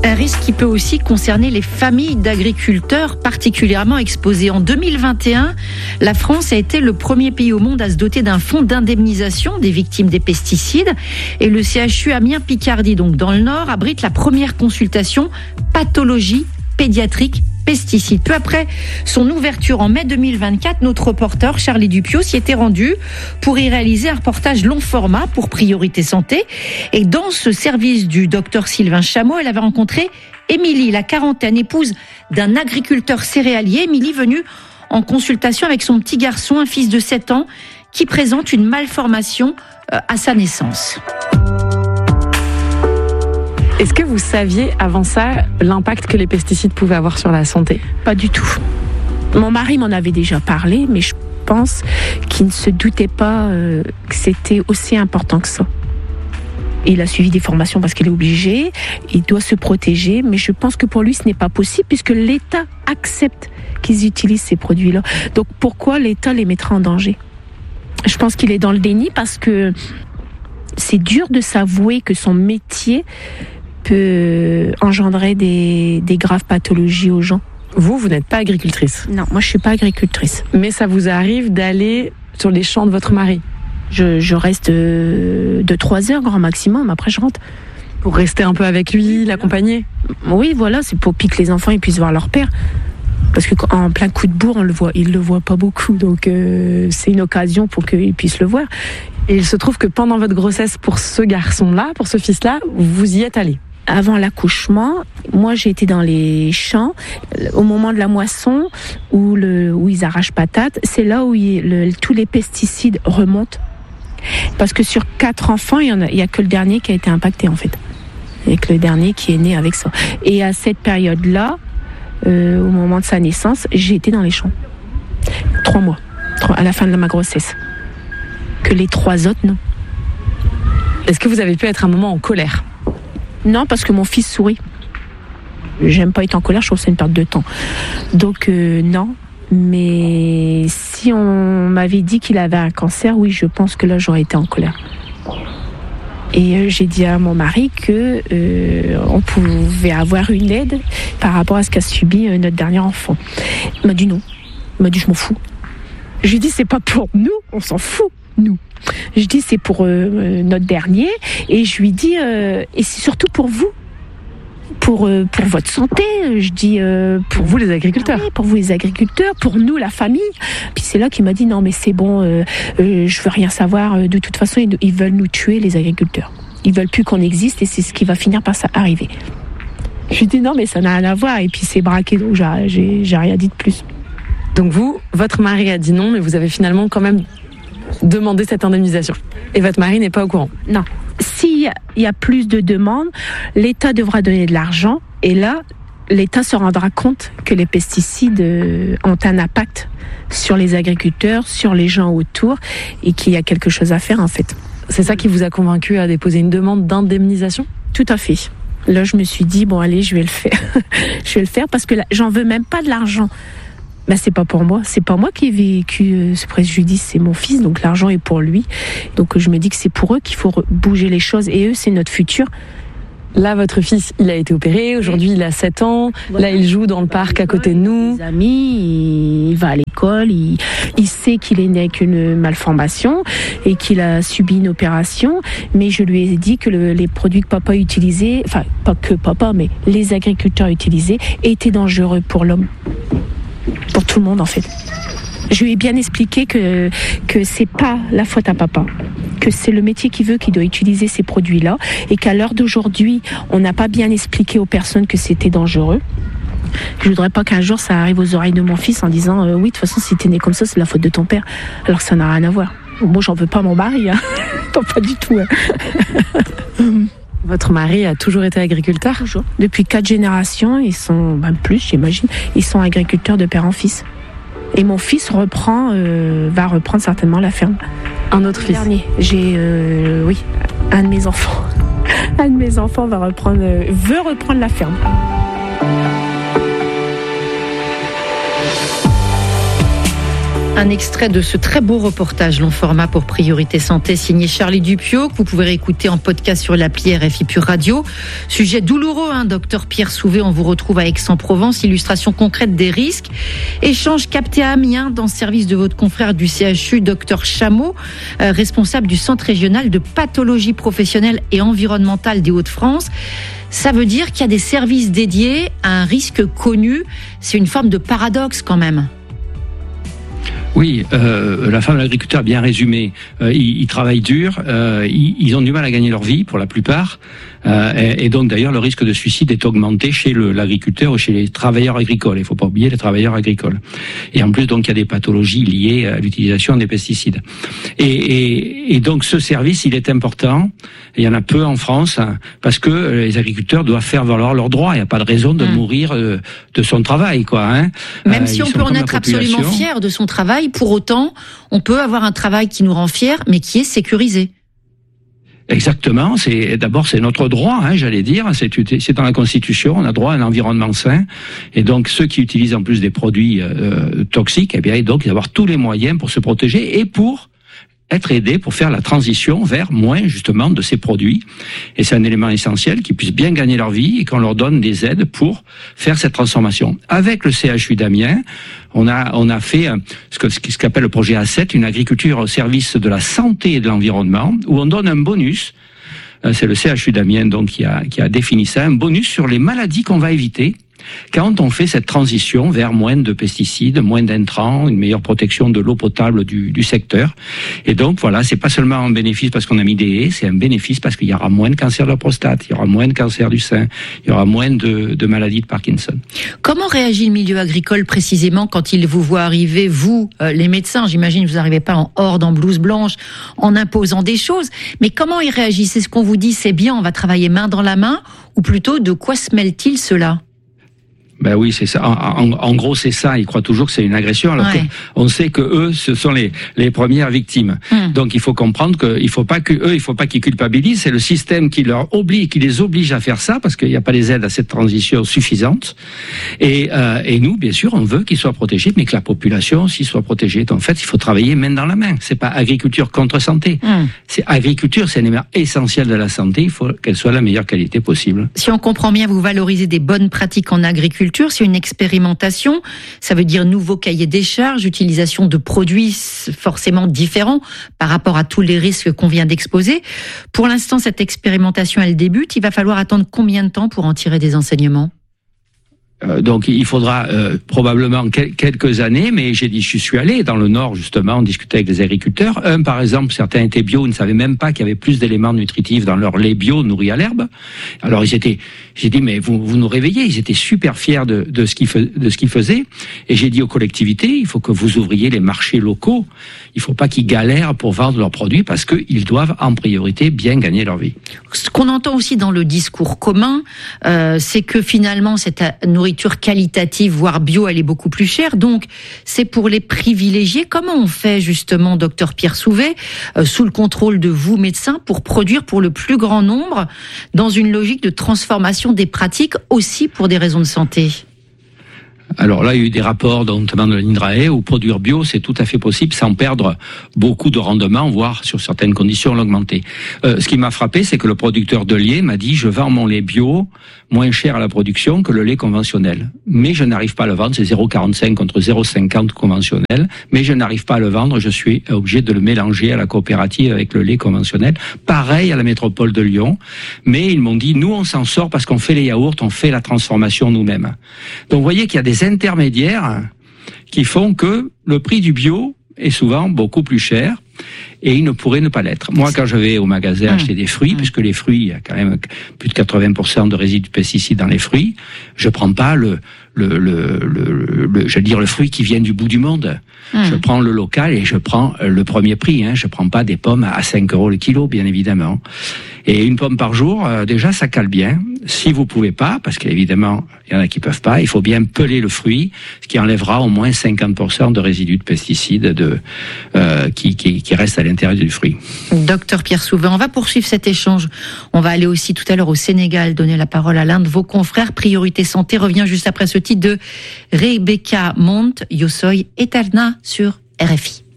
Un risque qui peut aussi concerner les familles d'agriculteurs particulièrement exposées. En 2021, la France a été le premier pays au monde à se doter d'un fonds d'indemnisation des victimes des pesticides. Et le CHU Amiens-Picardie, donc dans le Nord, abrite la première consultation pathologie pédiatrique pesticides. Peu après son ouverture en mai 2024, notre reporter Charlie Dupieux s'y était rendu pour y réaliser un reportage long format pour Priorité Santé. Et dans ce service du docteur Sylvain Chameau, elle avait rencontré Émilie, la quarantaine, épouse d'un agriculteur céréalier. Émilie venue en consultation avec son petit garçon, un fils de 7 ans, qui présente une malformation à sa naissance. Est-ce que vous saviez avant ça l'impact que les pesticides pouvaient avoir sur la santé ? Pas du tout. Mon mari m'en avait déjà parlé, mais je pense qu'il ne se doutait pas que c'était aussi important que ça. Il a suivi des formations parce qu'il est obligé, il doit se protéger, mais je pense que pour lui ce n'est pas possible puisque l'État accepte qu'ils utilisent ces produits-là. Donc pourquoi l'État les mettra en danger ? Je pense qu'il est dans le déni parce que c'est dur de s'avouer que son métier peut engendrer des graves pathologies aux gens. Vous n'êtes pas agricultrice ? Non, moi je suis pas agricultrice. Mais ça vous arrive d'aller sur les champs de votre mari ? Je reste de 3 heures grand maximum, après je rentre. Pour rester un peu avec lui, l'accompagner ? Oui, voilà, c'est pour que les enfants ils puissent voir leur père. Parce qu'en plein coup de bourre, ils le voient pas beaucoup, donc c'est une occasion pour qu'ils puissent le voir. Et il se trouve que pendant votre grossesse, pour ce garçon-là, pour ce fils-là, vous y êtes allé ? Avant l'accouchement, moi j'ai été dans les champs, au moment de la moisson, où ils arrachent patates, c'est là où tous les pesticides remontent. Parce que sur 4 enfants, il y a que le dernier qui a été impacté en fait. Et que le dernier qui est né avec ça. Et à cette période-là, au moment de sa naissance, j'ai été dans les champs. 3 mois, à la fin de ma grossesse. Que les 3 autres, non. Est-ce que vous avez pu être un moment en colère ? Non, parce que mon fils sourit. J'aime pas être en colère, je trouve que c'est une perte de temps. Donc non, mais si on m'avait dit qu'il avait un cancer, oui, je pense que là j'aurais été en colère. Et j'ai dit à mon mari que on pouvait avoir une aide par rapport à ce qu'a subi notre dernier enfant. Il m'a dit non. Il m'a dit je m'en fous. Je lui ai dit c'est pas pour nous, on s'en fout, nous. Je dis c'est pour notre dernier et je lui dis et c'est surtout pour vous, pour votre santé. Je dis pour vous les agriculteurs. Oui, pour vous les agriculteurs, pour nous la famille. Puis c'est là qu'il m'a dit non mais c'est bon, je veux rien savoir. De toute façon ils veulent nous tuer les agriculteurs. Ils veulent plus qu'on existe et c'est ce qui va finir par ça arriver. Je lui dis non mais ça n'a rien à voir et puis c'est braqué donc j'ai rien dit de plus. Donc vous, votre mari a dit non mais vous avez finalement quand même demander cette indemnisation. Et votre mari n'est pas au courant ? Non. S'il y a plus de demandes, l'État devra donner de l'argent et là, l'État se rendra compte que les pesticides ont un impact sur les agriculteurs, sur les gens autour et qu'il y a quelque chose à faire en fait. C'est ça qui vous a convaincu à déposer une demande d'indemnisation ? Tout à fait. Là, je me suis dit, bon allez, je vais le faire. Je vais le faire parce que là, j'en veux même pas de l'argent. Ben, c'est pas pour moi, c'est pas moi qui ai vécu ce préjudice, c'est mon fils, donc l'argent est pour lui. Donc je me dis que c'est pour eux qu'il faut bouger les choses et eux c'est notre futur. Là votre fils il a été opéré, aujourd'hui il a 7 ans, voilà. Là il joue dans le parc à côté de nous. Des amis, il va à l'école, il sait qu'il est né avec une malformation et qu'il a subi une opération, mais je lui ai dit que les produits que papa utilisait, enfin pas que papa mais les agriculteurs utilisaient étaient dangereux pour l'homme. Pour tout le monde en fait. Je lui ai bien expliqué que c'est pas la faute à papa, que c'est le métier qui veut qu'il doit utiliser ces produits-là et qu'à l'heure d'aujourd'hui, on n'a pas bien expliqué aux personnes que c'était dangereux. Je voudrais pas qu'un jour ça arrive aux oreilles de mon fils en disant oui, de toute façon si t'es né comme ça, c'est la faute de ton père, alors que ça n'a rien à voir. Moi j'en veux pas mon mari, hein. Pas du tout. Hein. Votre mari a toujours été agriculteur ? Toujours. Depuis 4 générations, ils sont, même plus j'imagine, ils sont agriculteurs de père en fils. Et mon fils va reprendre certainement la ferme. Un autre fils ? Dernier. J'ai, oui, un de mes enfants. Un de mes enfants veut reprendre la ferme. Un extrait de ce très beau reportage long format pour Priorité Santé signé Charlie Dupieux que vous pouvez réécouter en podcast sur l'appli RFI Pure Radio. Sujet douloureux, docteur Pierre Souvé, on vous retrouve à Aix-en-Provence, illustration concrète des risques. Échange capté à Amiens dans le service de votre confrère du CHU, docteur Chameau, responsable du Centre régional de pathologie professionnelle et environnementale des Hauts-de-France. Ça veut dire qu'il y a des services dédiés à un risque connu. C'est une forme de paradoxe quand même. Oui, la femme de l'agriculteur a bien résumé. Ils travaillent dur, ils ont du mal à gagner leur vie pour la plupart. Et donc d'ailleurs le risque de suicide est augmenté chez l'agriculteur ou chez les travailleurs agricoles. Il ne faut pas oublier les travailleurs agricoles. Et en plus donc il y a des pathologies liées à l'utilisation des pesticides. Et donc ce service il est important. Il y en a peu en France parce que les agriculteurs doivent faire valoir leurs droits. Il n'y a pas de raison de mourir de son travail, quoi. Même si on peut en être absolument fier de son travail, pour autant on peut avoir un travail qui nous rend fiers mais qui est sécurisé. Exactement, c'est notre droit, j'allais dire, c'est dans la Constitution, on a droit à un environnement sain, et donc ceux qui utilisent en plus des produits toxiques, eh bien donc d'avoir tous les moyens pour se protéger et pour être aidés pour faire la transition vers moins justement de ces produits. Et c'est un élément essentiel qu'ils puissent bien gagner leur vie et qu'on leur donne des aides pour faire cette transformation. Avec le CHU d'Amiens, on a fait ce qu'appelle le projet A7, une agriculture au service de la santé et de l'environnement, où on donne un bonus. C'est le CHU d'Amiens donc qui a défini ça, un bonus sur les maladies qu'on va éviter quand on fait cette transition vers moins de pesticides, moins d'intrants, une meilleure protection de l'eau potable du secteur. Et donc voilà, c'est pas seulement un bénéfice parce qu'on a mis des haies, c'est un bénéfice parce qu'il y aura moins de cancer de la prostate, il y aura moins de cancer du sein, il y aura moins de maladies de Parkinson. Comment réagit le milieu agricole précisément quand il vous voit arriver, vous, les médecins? J'imagine que vous n'arrivez pas en horde, en blouse blanche, en imposant des choses. Mais comment ils réagissent? Est-ce qu'on vous dit c'est bien, on va travailler main dans la main? Ou plutôt, de quoi se mêle-t-il cela? Ben oui, c'est ça. En gros, c'est ça. Ils croient toujours que c'est une agression, alors qu'on sait que eux, ce sont les premières victimes. Donc, il faut comprendre qu'il faut pas qu'ils culpabilisent. C'est le système qui les oblige à faire ça, parce qu'il n'y a pas les aides à cette transition suffisante. Et nous, bien sûr, on veut qu'ils soient protégés, mais que la population aussi soit protégée. Donc, en fait, il faut travailler main dans la main. C'est pas agriculture contre santé. C'est agriculture, c'est un élément essentiel de la santé. Il faut qu'elle soit de la meilleure qualité possible. Si on comprend bien, vous valorisez des bonnes pratiques en agriculture. C'est une expérimentation, ça veut dire nouveau cahier des charges, utilisation de produits forcément différents par rapport à tous les risques qu'on vient d'exposer. Pour l'instant, cette expérimentation, elle débute. Il va falloir attendre combien de temps pour en tirer des enseignements ? Donc il faudra probablement quelques années, mais je suis allé dans le Nord justement, on discutait avec des agriculteurs. Par exemple, certains étaient bio, ils ne savaient même pas qu'il y avait plus d'éléments nutritifs dans leur lait bio nourri à l'herbe. Alors j'ai dit mais vous nous réveillez. Ils étaient super fiers de ce qu'ils faisaient. Et j'ai dit aux collectivités, il faut que vous ouvriez les marchés locaux. Il faut pas qu'ils galèrent pour vendre leurs produits parce qu'ils doivent en priorité bien gagner leur vie. Ce qu'on entend aussi dans le discours commun, c'est que finalement cette nourriture qualitative, voire bio, elle est beaucoup plus chère. Donc, c'est pour les privilégiés. Comment on fait justement, docteur Pierre Souvé, sous le contrôle de vous, médecins, pour produire pour le plus grand nombre dans une logique de transformation des pratiques aussi pour des raisons de santé ? Alors là, il y a eu des rapports, notamment de l'INRAE, où produire bio, c'est tout à fait possible sans perdre beaucoup de rendement, voire sur certaines conditions l'augmenter. Ce qui m'a frappé, c'est que le producteur de lait m'a dit « Je vends mon lait bio moins cher à la production que le lait conventionnel. Mais je n'arrive pas à le vendre, c'est 0,45 contre 0,50 conventionnel, mais je n'arrive pas à le vendre, je suis obligé de le mélanger à la coopérative avec le lait conventionnel. Pareil à la métropole de Lyon, mais ils m'ont dit « Nous, on s'en sort parce qu'on fait les yaourts, on fait la transformation nous-mêmes. » Donc vous voyez qu'il y a des intermédiaires qui font que le prix du bio est souvent beaucoup plus cher et il ne pourrait ne pas l'être. Moi, quand je vais au magasin acheter des fruits, puisque les fruits, il y a quand même plus de 80% de résidus de pesticides dans les fruits, je prends pas le fruit qui vient du bout du monde. Je prends le local et je prends le premier prix. Je prends pas des pommes à 5 € le kilo, bien évidemment. Et une pomme par jour, déjà, ça cale bien. Si vous pouvez pas, parce qu'évidemment, il y en a qui peuvent pas, il faut bien peler le fruit, ce qui enlèvera au moins 50% de résidus de pesticides qui restent à l'intérieur du fruit. Docteur Pierre Souvé, on va poursuivre cet échange. On va aller aussi tout à l'heure au Sénégal, donner la parole à l'un de vos confrères. Priorité Santé revient juste après ce titre de Rebecca Monte, Yo soy eterna sur RFI.